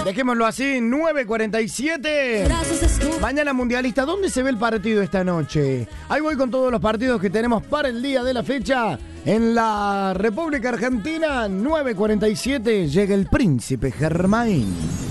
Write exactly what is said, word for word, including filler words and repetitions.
Dejémoslo así, nueve cuarenta y siete. Mañana mundialista, ¿dónde se ve el partido esta noche? Ahí voy con todos los partidos que tenemos para el día de la fecha. En la República Argentina, nueve cuarenta y siete, llega el Príncipe Germain.